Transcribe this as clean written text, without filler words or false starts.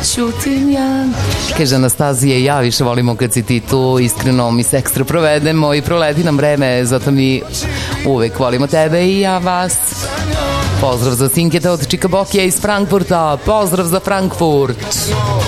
ćutim ja. Kaže Anastazija, ja više volimo kad si ti tu, iskreno mi se ekstra provedemo i proleti nam vreme, zato mi uvek volimo tebe i ja vas. Pozdrav za Sinketa od Čikabokija iz Frankfurta, pozdrav za Frankfurt.